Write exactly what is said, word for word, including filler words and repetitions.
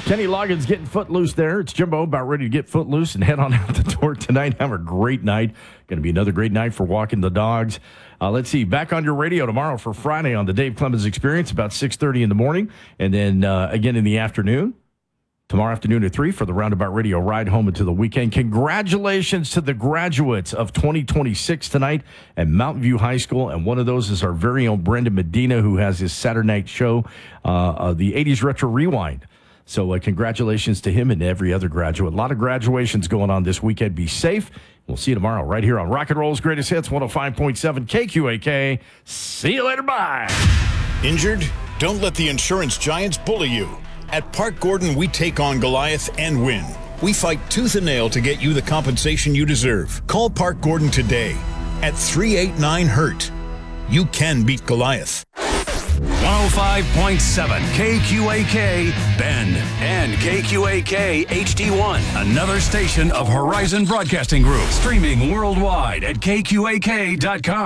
Kenny Loggins getting footloose there. It's Jimbo about ready to get footloose and head on out the door tonight. Have a great night. Going to be another great night for walking the dogs. Uh, let's see. Back on your radio tomorrow for Friday on the Dave Clemens Experience about six thirty in the morning. And then uh, again in the afternoon. Tomorrow afternoon at three for the Roundabout Radio ride home into the weekend. Congratulations to the graduates of twenty twenty-six tonight at Mountain View High School. And one of those is our very own Brendan Medina, who has his Saturday night show, uh, uh, the eighties Retro Rewind. So uh, congratulations to him and every other graduate. A lot of graduations going on this weekend. Be safe. We'll see you tomorrow right here on Rock and Roll's Greatest Hits, one oh five point seven K Q A K. See you later. Bye. Injured? Don't let the insurance giants bully you. At Park Gordon, we take on Goliath and win. We fight tooth and nail to get you the compensation you deserve. Call Park Gordon today at three eight nine hurt. You can beat Goliath. one oh five point seven K Q A K Bend and K Q A K H D one. Another station of Horizon Broadcasting Group. Streaming worldwide at K Q A K dot com.